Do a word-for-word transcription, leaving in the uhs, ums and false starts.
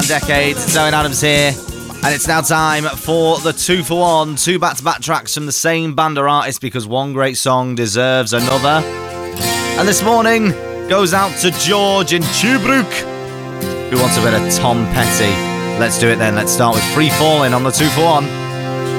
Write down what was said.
decades. It's Owen Adams here. And it's now time for the two for one. Two back-to-back tracks from the same band or artist because one great song deserves another. And this morning goes out to George in Tuebrook, who wants a bit of Tom Petty. Let's do it then. Let's start with Free Fallin' on the two for one.